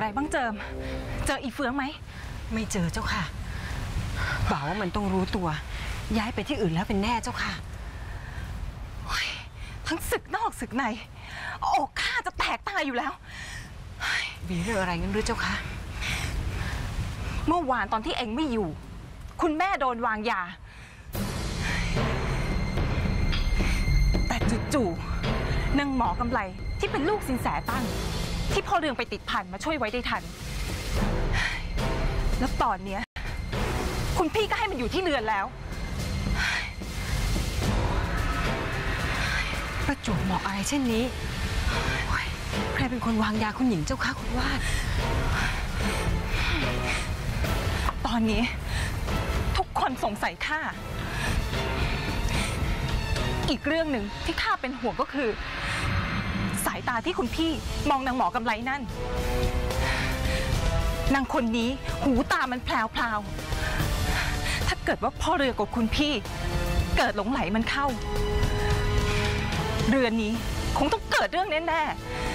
ไรบ้างเจิมเจออีเฟืองไหมไม่เจอเจ้าค่ะบ่าวว่ามันต้องรู้ตัวย้ายไปที่อื่นแล้วเป็นแน่เจ้าค่ะทั้งศึกนอกศึกในอกข้าจะแตกตายอยู่แล้วมีเรื่องอะไรงั้นหรือเจ้าคะเมื่อวานตอนที่เอ็งไม่อยู่คุณแม่โดนวางยาแต่จู่ๆนางหมอกำไลที่เป็นลูกสินแสตั้งที่พ่อเรืองไปติดพันมาช่วยไว้ได้ทันแล้วตอนเนี้ยคุณพี่ก็ให้มันอยู่ที่เรือนแล้วประจวบเหมาะอะไรเช่นนี้ใครเป็นคนวางยาคุณหญิงเจ้าคะคุณวาดตอนนี้ทุกคนสงสัยข้าอีกเรื่องหนึ่งที่ข้าเป็นห่วงก็คือสายตาที่คุณพี่มองนางหมอกำไลนั่นนางคนนี้หูตามันแพลวๆถ้าเกิดว่าพ่อเรือกับคุณพี่เกิดหลงไหลมันเข้าเรือนนี้คงต้องเกิดเรื่องแน่ๆ